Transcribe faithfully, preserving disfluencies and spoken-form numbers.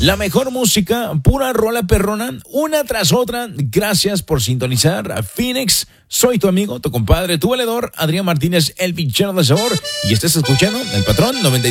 La mejor música, pura rola perrona, una tras otra. Gracias por sintonizar a Phoenix. Soy tu amigo, tu compadre, tu valedor, Adrián Martínez, el pinchero de sabor. Y estás escuchando El Patrón noventa y